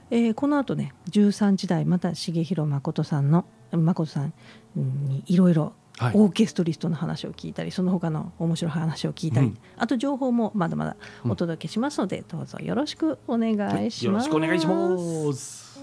この後ね13時台また重弘誠さんにいろいろオーケストリストの話を聞いたり、その他の面白い話を聞いたり、あと情報もまだまだお届けしますので、どうぞよろしくお願いします。 よろしくお願いします。